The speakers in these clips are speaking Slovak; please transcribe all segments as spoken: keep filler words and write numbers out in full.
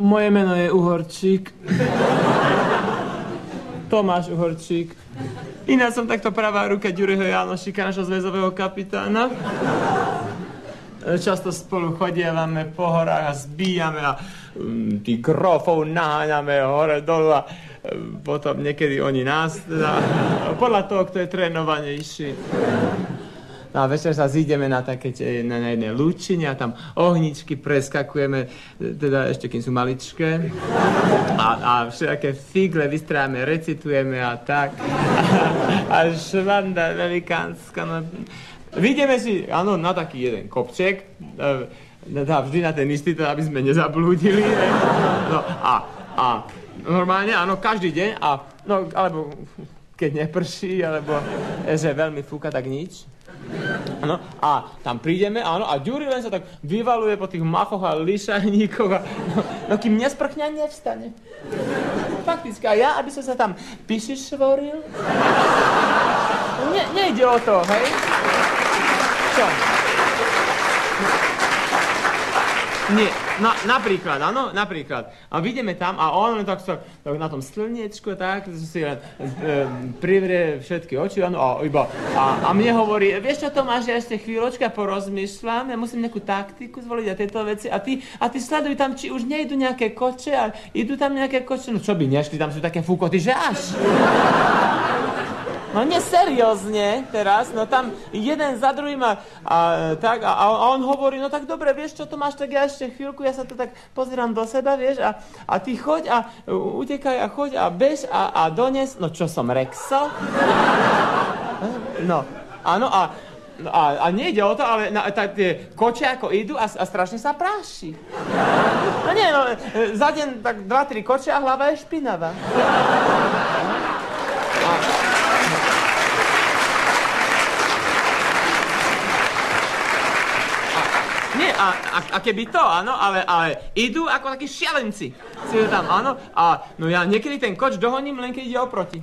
Moje meno je Uhorčík. Tomáš Uhorčík. Ináč som takto pravá ruka Ďuriho Jánošika, našho zväzového kapitána. Často spolu chodievame po horách a zbíjame a um, tých grofov naháňame hore dolu a um, potom niekedy oni nás, teda, podľa toho, kto je trénovanejší. No a večer sa zídeme na také, na, na jednej lúčine a tam ohničky preskakujeme, teda ešte kým sú maličké. A, a všetké figle vystrávame, recitujeme a tak. A, a švanda velikánska. No. Vidíme si, áno, na taký jeden kopček, teda vždy na ten istý, teda aby sme nezablúdili. No a, a normálne, áno, každý deň, a, no, alebo keď neprší, alebo že veľmi fúka, tak nič. No, a tam prídeme, áno, a Ďuri len sa tak vyvaluje po tých machoch a lišajníkoch a no, no kým nesprchne, nevstane. Fakticky, a ja, aby som sa tam pišišvoril, ne, nejde o to, hej? Čo? Nie, na, napríklad, áno, napríklad. A vidíme tam a on tak sa tak na tom slniečku, tak, si len e, privrie všetky oči, áno, a iba, a, a mne hovorí, vieš čo, Tomáš, ja ešte chvíľočka porozmýšľam, ja musím nejakú taktiku zvoliť a tieto veci, a ty, a ty sleduj tam, či už nejdu nejaké koče, a idú tam nejaké koče, no čo by nešli, tam sú také fúkoty, že až. No neseriózne teraz, no tam jeden za druhým a, a tak, a, a on hovorí, no tak dobre, vieš čo, Tomáš, tak ja ešte chvíľku, ja sa tu tak pozerám do seba, vieš, a, a ty choď a utekaj a choď a bež a, a dones, no čo som, Rexo? No, áno, a, a, a nejde o to, ale na, tá, tie koče ako idú a, a strašne sa práši. No nie, no, za deň tak dva, tri koče a hlava je špinavá. A, Nie, a, a, a keby to, áno, ale, ale idú ako takí šialenci. Si tam, áno, a no ja niekedy ten koč dohoním, len keď ide oproti.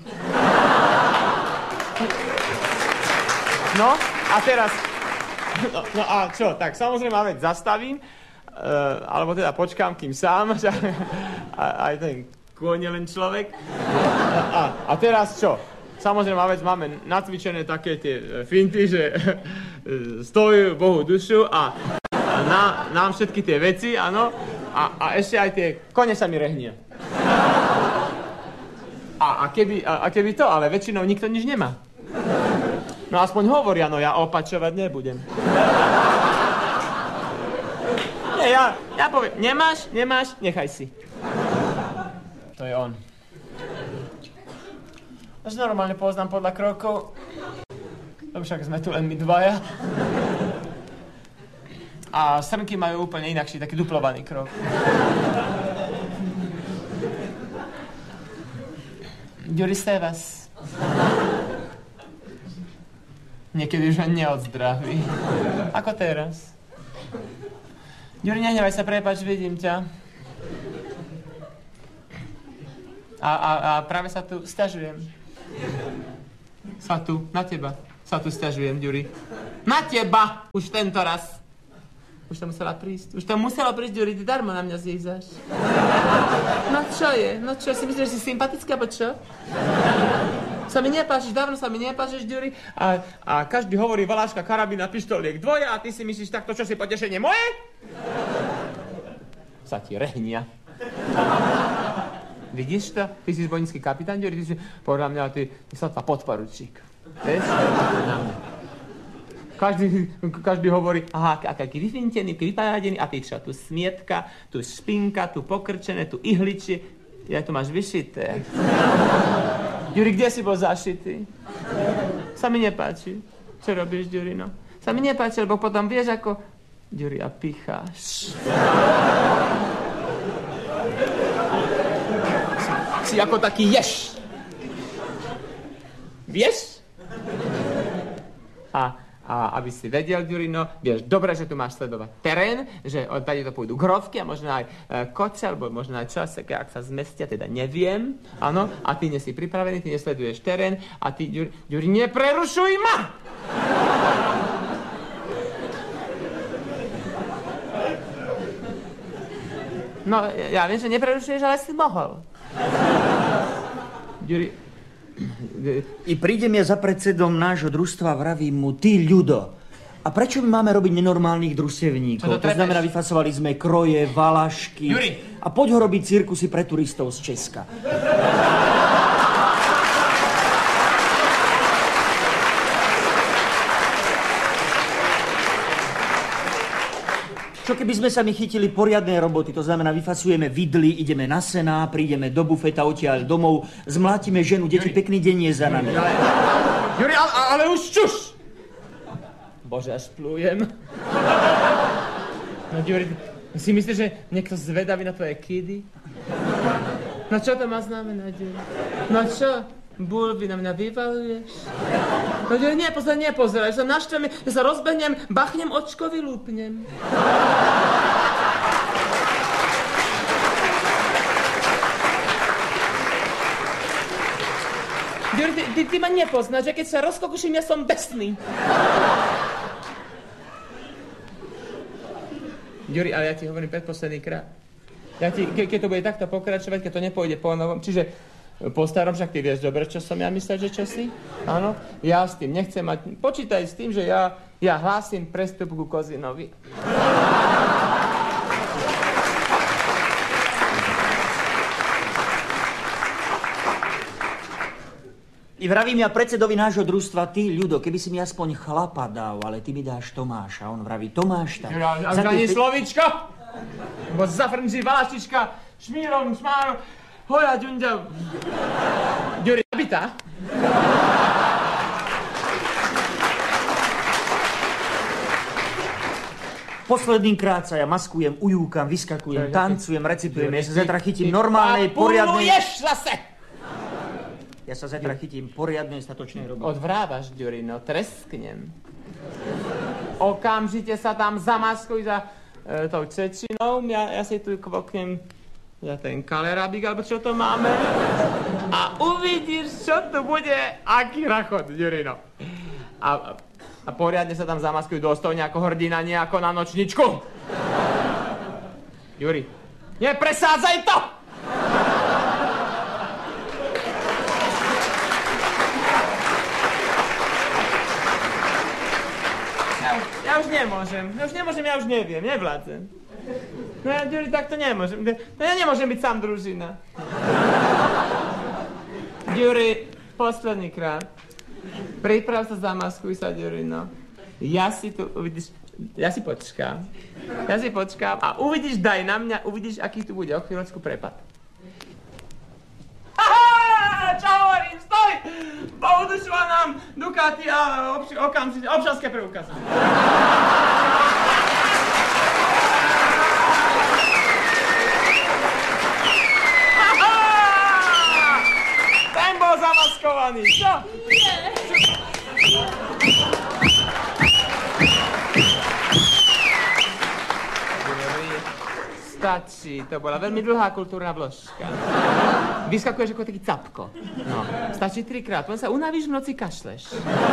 No, a teraz, no, no a čo, tak samozrejme, veď zastavím, uh, alebo teda počkám, kým sám, a, aj ten kôň je len človek. A, a teraz čo? Samozrejme, veď máme nacvičené také tie finty, že stojí Bohu dušu a Na, nám všetky tie veci, áno, a, a ešte aj tie kone sa mi rehnia. A, a, keby, a, a keby to, ale väčšinou nikto nič nemá. No aspoň hovoria, no ja opačovať nebudem. Nie, ja, ja poviem, nemáš, nemáš, nechaj si. To je on. Až normálne poznám podľa krokov. Lebo však sme tu len my dvaja. A srnky majú úplne inakší, taký duplovaný krok. Ďuri Sevas. Niekedy už ani neodzdraví. Ako teraz. Ďuri, nehnevaj sa, prepáč, vidím ťa. A, a, a práve sa tu sťažujem. Sa tu, na teba. Sa tu sťažujem, Ďuri. Na teba! Už tento raz. Už to musela prísť. Už to muselo prísť, Ďuri, ty darmo na mňa zjízaš. No čo je? No čo, si myslíš, že si sympatická, alebo čo? Sa mi nepáčiš, dávno sa mi nepáčiš, Ďuri. A, a každý hovorí valáška, karabína, pištoliek, dvoje a ty si myslíš takto, čo si potešenie moje? Sa ti rehnia. Vidíš to? Ty si zbojnícky kapitán, Ďuri, ty si, podľa mňa, ty, ty sa tvá podporučík. Vieš? Každý, každý hovorí, aha, aký vyfintený, vypajadený, a ty čo, tu smietka, tu špinka, tu pokrčené, tu ihličie, ja tu máš vyšité. Ďuri, kde si bol zašitý? Sa mi nepáči. Čo robíš, Ďuri, no? Sa mi nepáči, lebo potom vieš, ako... Ďuri, a picháš. Si, si ako taký ješ. Vieš? A... A aby si vedel, Ďurino, vieš, dobre, že tu máš sledovať terén, že odtade to pôjdu grovky a možno aj e, koče, alebo možno aj časeké, ak sa zmestia, teda neviem, áno, a ty nie si pripravený, ty nesleduješ terén a ty, Ďuri, Ďuri, neprerušuj ma! No, ja viem, že neprerušuješ, ale si mohol. Ďuri... I prídem ja za predsedom nášho družstva, vravím mu, ty ľudo, a prečo my máme robiť nenormálnych družstevníkov? To, to znamená, vyfasovali sme kroje, valašky. Juri. A poď ho robiť cirkusy pre turistov z Česka. Čo keby sme sa my chytili poriadne roboty, to znamená, vyfasujeme vidly, ideme na sená, prídeme do bufeta, odtiaľ domov, zmlátime ženu, deti, Juri. Pekný deň je za nami. Ale, Juri, ale, ale už čuš! Bože, až plujem. No, Juri, si myslíš, že niekto zvedavý na tvoje kidy? No čo to má znamenať, Juri? No čo? Bulvy na mňa vyvaluješ? No Juri, nie, pozor, nepozeraj, že sa naštvem, že sa rozbehnem, bachnem očko, vylúpnem. Juri, ty, ty, ty ma nepoznáš, že keď sa rozkokuším, ja som besný. Juri, ale ja ti hovorím predposledný krát. Ja ti, ke, keď to bude takto pokračovať, keď to nepôjde po novom, čiže po starom, však ty vieš dobre, čo som ja myslel, že čo si? Áno, ja s tým nechcem mať, počítaj s tým, že ja, ja hlásim prestup ku Kozinovi. I vravím ja predsedovi nášho družstva, ty, ľudo, keby si mi aspoň chlapa dal, ale ty mi dáš Tomáša. On vraví, Tomáš tak. Ja, a už ani pe... slovíčko? Bo zafrnží valaštička, šmírom, šmárom, hoja, ďunďa. Ďuri, nabitá? Posledný krát sa ja maskujem, ujúkam, vyskakujem, tancujem, recitujem, ja sa zajtra chytím normálnej, poriadnej... Papuluješ zase! Ja sa zajtra chytím poriadnej, statočnej roboty. Odvrávaš, Ďuri, no tresknem. Okamžite sa tam zamaskuj za e, tou Čečinou. Ja, ja si tu kvoknem za ten kalerabík, alebo čo to máme. A uvidíš, čo tu bude, aký rachot, Ďuri, no. A, a poriadne sa tam zamaskuj dôstojne ako hrdina, nie ako na nočničku. Ďuri, nepresádzaj to! Ja už nemôžem, ja už nemôžem, ja už neviem, nevládzem. No ja, Ďuri, tak to nemôžem, no ja nemôžem byť sám družina. Ďuri, posledný krát, priprav sa, zamaskuj sa, Ďuri, no. Ja si tu, uvidíš, ja si počkám, ja si počkám a uvidíš, daj na mňa, uvidíš, aký tu bude o chvíľočku prepad. Aha, čo hovorím, stoj! Poudušila nám Ducati a obš- okamžite, občanské preukazy. Ten bol zamaskovaný, čo? Nie. Stačí, to bola veľmi dlhá kultúrna vložka. Vyskakuješ ako taký capko. No, stačí trikrát, potom sa unavíš, v noci kašleš.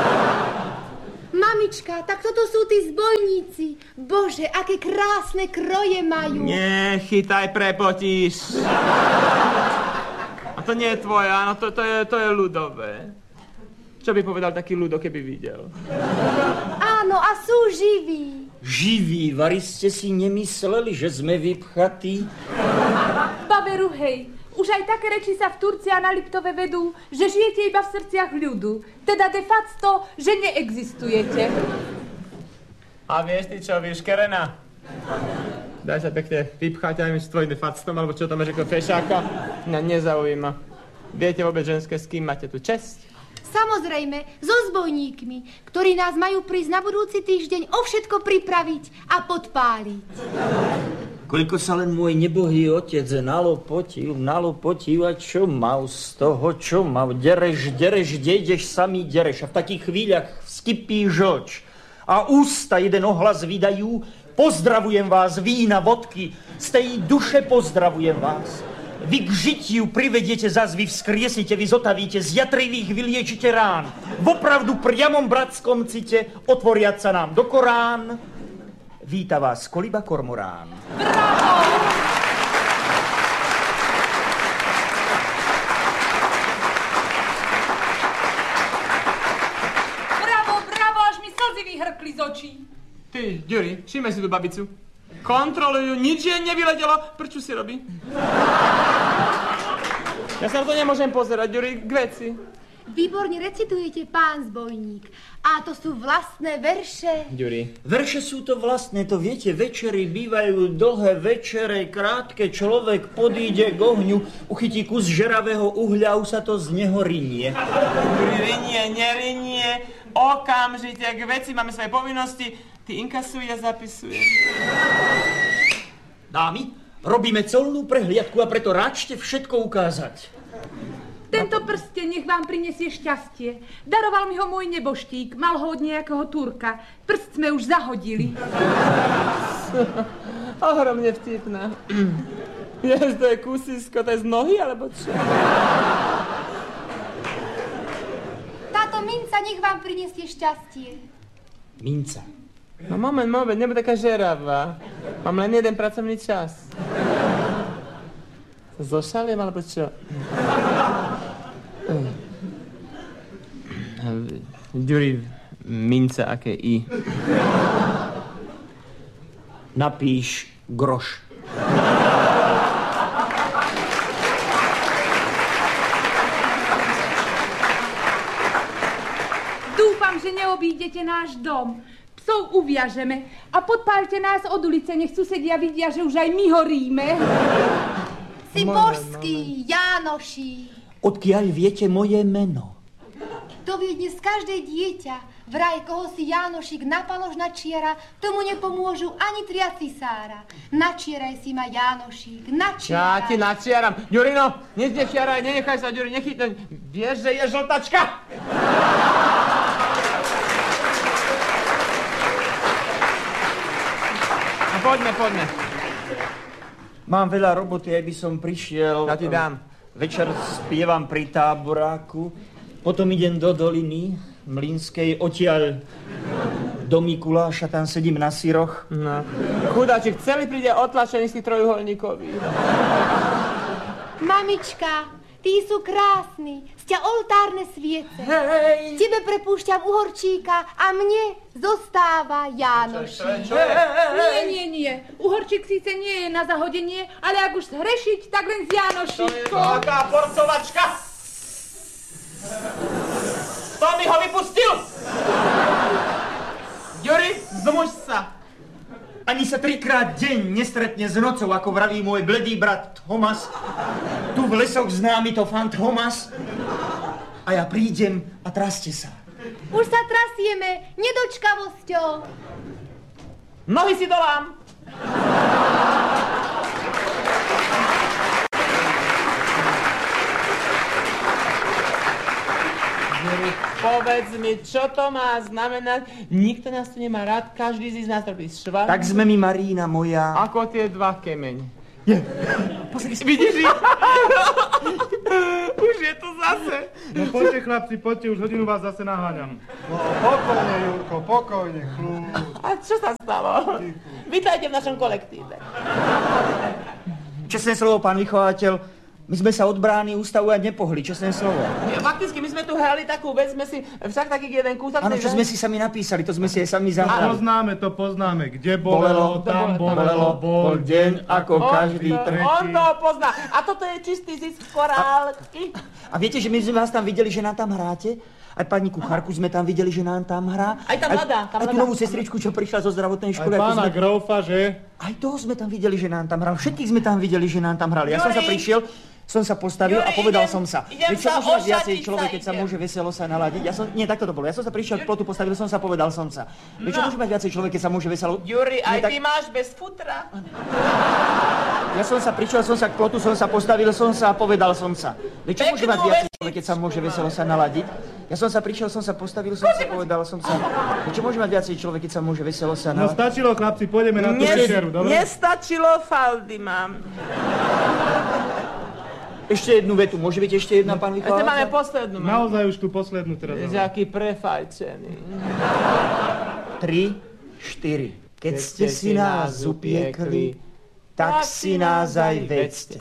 Mamička, tak toto sú tí zbojníci. Bože, aké krásne kroje majú. Nie, chytaj, prepotíš. A to nie je tvoje, áno, to, to, je, to je ľudové. Čo by povedal taký ľudo, keby videl? Áno, a sú živí. Živí, vari ste si nemysleli, že sme vypchatí? Baberu, hej, už aj také reči sa v Turcii a na Liptove vedú, že žijete iba v srdciach ľudu. Teda de facto, že neexistujete. A vieš ty čo, vyškerená? Daj sa pekne vypchať aj s tvojim de factom, alebo čo tam máš ako fešáka? Mňa nezaujíma. Viete vôbec ženské, s kým máte tu česť? Samozrejme, so zbojníkmi, ktorí nás majú prísť na budúci týždeň o všetko pripraviť a podpáliť. Koľko sa len môj nebohý otec nalopotil, nalopotil a čo mal z toho, čo mal? Dereš, dereš, kde ideš sami, dereš. A v takých chvíľach vskypí žlč. A ústa jeden ohlas vydajú, pozdravujem vás, vína, vodky, z tej duše pozdravujem vás. Vy k žitiu privediete zas, vy vzkriesnite, vy zotavíte, z jatrivých vyliečite rán. Vopravdu priamom bratskom cite otvoriať sa nám do Korán. Víta vás Koliba Kormorán. Bravo! všimaj si tú babicu. Kontrolujú, nič jej nevyletelo. Prečo si robí? Ja sa na to nemôžem pozerať, Ďuri, k veci. Výborne recitujete, pán zbojník. A to sú vlastné verše. Ďuri. Verše sú to vlastné, to viete, večery bývajú dlhé večere, krátke, človek podíde k ohňu, uchytí kus žeravého uhľa, už sa to z neho rinie. Ďuri, rinie, nerinie, okamžite k veci, máme svoje povinnosti. Ty inkasuj, ja zapisujem. Dámy, robíme colnú prehliadku a preto ráčte všetko ukázať. Tento prsten nech vám prinesie šťastie. Daroval mi ho môj neboštík, mal ho od nejakého Turka. Prst sme už zahodili. Ohromne vtipná. Jež, to je kusisko, to je z nohy, alebo čo? Táto minca nech vám prinesie šťastie. Minca. No moment, moment, nebuď taká žeravá. Mám len jeden pracovný čas. Zošaliem, alebo čo? Ďuri, minca, aké I? Napíš groš. Dúfam, že neobídete náš dom. Psov uviažeme a podpálte nás od ulice, nech susedia vidia, že už aj my horíme. Si božský, Jánoší. Odkiaľ viete moje meno? To vie dnes každé dieťa. Vraj, koho si Jánošik napalož načiara, tomu nepomôžu ani tria cisára. Načieraj si ma, Jánošik, Ja načiaraj. ti načiaram. Ďurino, nezdechiaraj, nenechaj sa, Ďuri, nechytať. Vieš, že je žltačka? No, poďme, poďme. Mám veľa roboty, aj by som prišiel. Ja ti dám. Večer spievam pri táboráku, potom idem do doliny Mlynskej, odtiaľ do Mikuláša, tam sedím na syroch. No. Chudáčik, celý príde otlačený z tých trojuholníkových. Mamička, tí sú krásni, sťa oltárne sviece. Hej! Tebe prepúšťam uhorčíka a mne zostáva Jánošik. Nie, nie, nie. Uhorčík síce nie je na zahodenie, ale ak už zhrešiť, tak len s Jánošíkom. Taká porcovačka! To mi ho vypustil! Ďuri, zmuž sa! Ani sa trikrát deň nestretne s nocou, ako vraví môj bledý brat Thomas. Tu v lesoch známy to fan Thomas. A ja prídem a traste sa. Už sa trasieme nedočkavosťou. Nohy si dolám! Povedz mi, čo to má znamenať? Nikto nás tu nemá rád, každý z nás robí švart. Tak sme mi, Marína moja. Ako tie dva kemeň. Je. Vidíš? Už je to zase. No poďte, chlapci, poďte, už hodinu vás zase naháňam. No pokojne, Jurko, pokojne, kľúč. A čo sa stalo? Vítajte v našom kolektíve. Čestné slovo, pán vychovateľ. My sme sa od brány ústavovať nepohli, čestné slovo. Ja, fakticky, my sme tu hrali takú vec, sme si však taký jeden kúsok... Áno, čo sme si sami napísali, to sme si aj sami To zahrali. poznáme, to poznáme. Kde bolelo, tam bolelo, bol deň ako každý On tretí. to pozná. A toto je čistý zisk korálky. A viete, že my sme vás tam videli, že nám tam hráte? Aj pani kuchárku sme tam videli, že nám tam hrá. Aj tá mladá, tá Aj tú mladá. novú sestričku, čo prišla zo zdravotnej Aj školy. ako pána sme... Grófa, že? Aj toho sme tam videli, že nám tam hral. Všetkých sme tam videli, že nám tam hrali. Ja som sa Juri! prišiel, som sa postavil Juri, a povedal idem- som sa. idem Veď čo sa môže mať ošatiť viacej sa človek, keď sa idem. môže veselo sa naladiť? Ja som, nie, takto to bolo. Ja som sa prišiel k plotu, postavil som sa, povedal som sa. Veď čo No. môže mať viacej človek, keď sa môže veselo... Juri, Nie, aj tak- ty máš bez futra. Ja som sa prišiel, som sa k plotu, som sa postavil, som sa a povedal som sa. Veď čo môže Peknú mať viacej vestičku človek, keď sa môže veselo sa naladiť? Ja som sa prišiel, som sa postavil, som sa povedal som sa. Veď čo môže mať viacej človek, keď sa môže veselo sa No naladiť? stačilo, chlapci, pôjdeme na tú večeru, dobre? Nestačilo, faldy mám. Ešte jednu vetu, môže byť ešte jedna, pán Ešte máme vychovateľ? poslednú. mám. Naozaj už tú poslednú teraz. Že aký prefajčený. Tri, štyri. Keď ste si nás upiekli, tak si nás aj vedzte.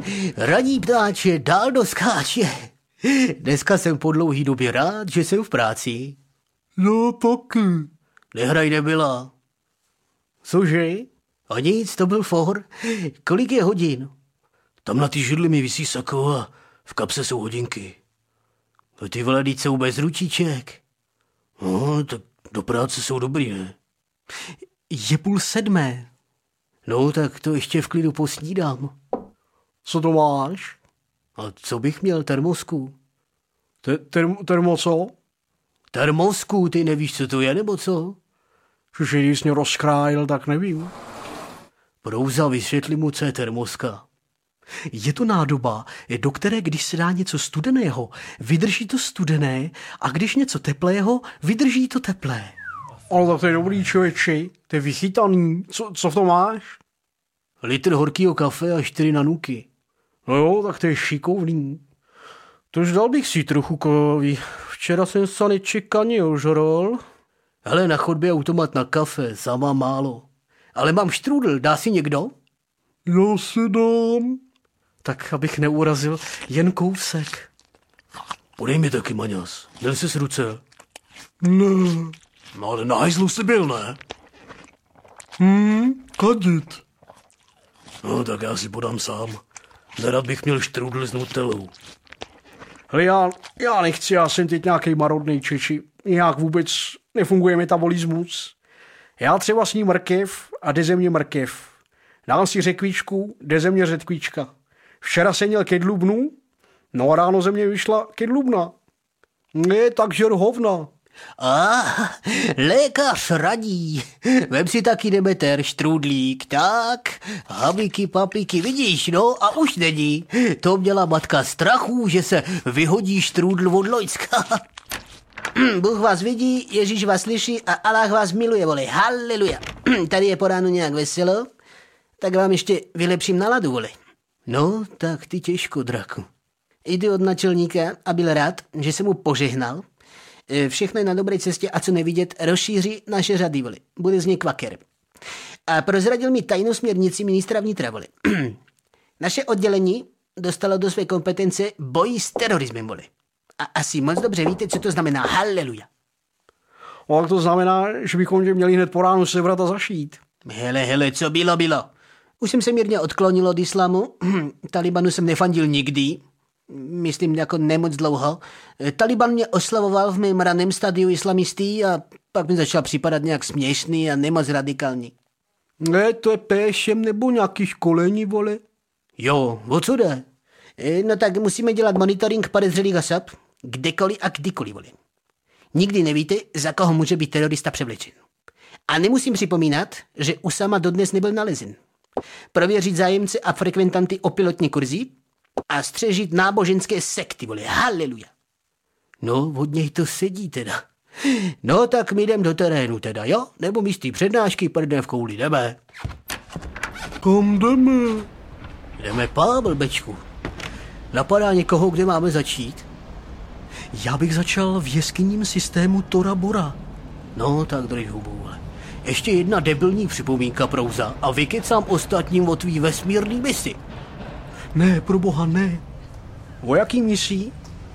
Raní ptáče dál doskáče. Dneska jsem po dlouhý době rád, že jsem v práci. No taky. Nehraj nebyla. Cože? A nic, to byl for. Kolik je hodin? Tam na ty židli mi visí sako a v kapse jsou hodinky. A ty vole, teď jsou bez ručiček. No, tak do práce jsou dobrý, ne? Je půl sedmé. No, tak to ještě v klidu posnídám. Co to máš? A co bych měl, termosku? Te- term- termo co? Termosku, ty nevíš, co to je, nebo co? Že když jsi mě rozkrájel, tak nevím. Prouza, vysvětli mu, co je termoska. Je to nádoba, do které když se dá něco studeného, vydrží to studené a když něco teplého, vydrží to teplé. Ale tak to je dobrý, člověči, to je vychytaný. Co, co v tom máš? Litr horkýho kafe a čtyři nanuky. No jo, tak to je šikovný. Tož dal bych si trochu kovy. Včera jsem se nečekaně ožrol. Hele, na chodbě automat na kafe, sama málo. Ale mám štrůdl, dá si někdo? Já si dám. Tak, abych neurazil, jen kousek. Podej mi taky, Maňas. Měl jsi ruce? Ne. No ale na hajzlu jsi byl, ne? Hm, kadit. No tak já si podám sám. Nerad bych měl štrůdl s nutelou. Hele, já, já nechci, já jsem teď nějaký marodnej Čeči. Nějak vůbec nefunguje metabolismus. Já třeba sním mrkev a jde ze mě mrkev. Dám si řekvičku, jde ze mě řetkvička. Včera jsem měl kedlubnu, no a ráno ze mě vyšla kedlubna. Ne, tak žer hovna. A lékař radí. Vem si taky Demeter, štrůdlík, tak. Habiky, papiky, vidíš, no a už není. To měla matka strachu, že se vyhodí štrůdl od Lojcka. Bůh vás vidí, Ježíš vás slyší a Allah vás miluje, vole, haleluja. Tady je po ránu nějak veselo, tak vám ještě vylepším náladu, vole. No, tak ty těžko, draku. Jdu od načelníka a byl rád, že jsem mu požehnal. Všechno je na dobré cestě a co nevidět, rozšíří naše řady, vole. Bude z něj kvaker. A prozradil mi tajnou směrnici ministra vnitra, vole. Naše oddělení dostalo do své kompetence boj s terorismem, vole. A asi moc dobře víte, co to znamená. Haleluja. Ale to znamená, že bychom tě měli hned po ránu sebrat a zašít. Hele, hele, co bylo, bylo. Už jsem se mírně odklonil od islámu. Talibanu jsem nefandil nikdy. Myslím, jako nemoc dlouho. Taliban mě oslavoval v mém raném stadiu islamistí a pak mi začal připadat nějak směšný a nemoc radikální. Ne, to je péšem nebo nějaký školení, vole? Jo, o co jde? No tak musíme dělat monitoring podezřelých osob, kdekoliv a kdykoliv, vole. Nikdy nevíte, za koho může být terorista převlečen. A nemusím připomínat, že Usama dodnes nebyl nalezen. Prověřit zájemce a frekventanty o pilotní kurzy a střežit náboženské sekty, vole, haleluja. No, od něj to sedí teda. No, tak my jdem do terénu teda, jo? Nebo místí přednášky, prdne v kouli, jdeme. Kam jdeme? Jdeme pá, blbečku. Napadá někoho, kde máme začít? Já bych začal v jeskyním systému Tora Bora. No, tak drž hubu, vole. Ještě jedna debilní připomínka, Prouza, a vykecám ostatním o tvý vesmírný misi. Ne, pro boha, ne. O jaký misí?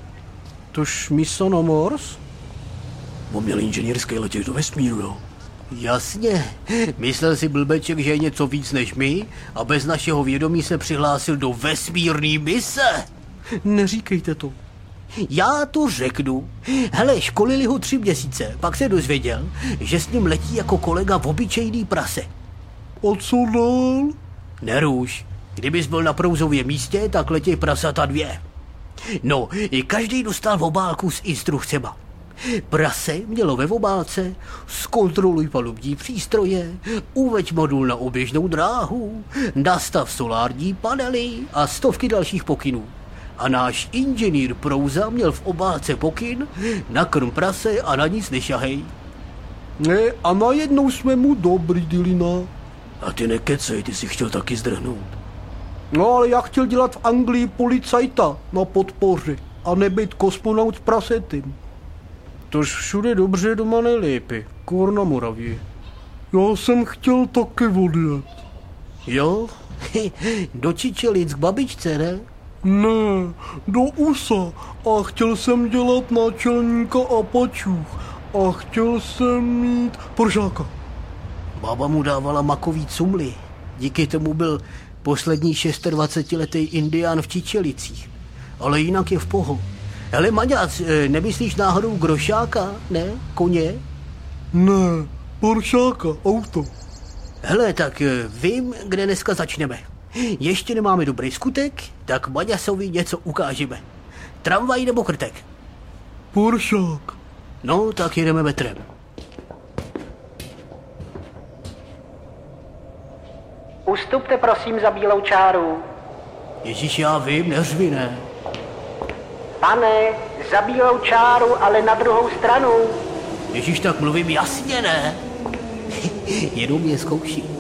Tož Mission Mars? On měl inženýrský letět do vesmíru, jo? Jasně. Myslel si blbeček, že je něco víc než my a bez našeho vědomí se přihlásil do vesmírný mise. Neříkejte to. Já to řeknu. Hele, školili ho tři měsíce, pak se dozvěděl, že s ním letí jako kolega v obyčejný prase. A co dál? Nerůž. Kdybys byl na Prouzově místě, tak letěj prasata dvě. No, i každý dostal v obálku s instrukcema. Prase mělo ve obálce: zkontroluj palubní přístroje, uveď modul na oběžnou dráhu, nastav solární panely a stovky dalších pokynů. A náš inženýr Prouza měl v obálce pokyn: nakrm prase a na nic nešahej. Ne, a najednou jsme mu dobrý, Dilina. A ty nekecej, ty si chtěl taky zdrhnout. No, ale já chtěl dělat v Anglii policajta na podpoře a nebejt kosmonaut s prasetem. Tož všude dobře, doma nejlépe. Kor na Moravě. Já jsem chtěl taky odjet. Jo, Do Čičelic k babičce, ne? Ne, do U S A a chtěl jsem dělat náčelníka Apačů a chtěl jsem mít Poršáka. Baba mu dávala makový cumly. Díky tomu byl poslední dvacetišestiletý indián v Čičelicích. Ale jinak je v poho. Hele, Maďac, nemyslíš náhodou Grošáka, ne? Koně? Ne, Poršáka, auto. Hele, tak vím, kde dneska začneme. Ještě nemáme dobrý skutek, tak Maďasovi něco ukážeme. Tramvaj nebo krtek? Poršák. No, tak jedeme metrem. Ustupte prosím za bílou čáru. Ježíš, já vím, neřvi, ne? Pane, za bílou čáru, ale na druhou stranu. Ježíš, tak mluvím jasně, ne? Jenom mě zkouší.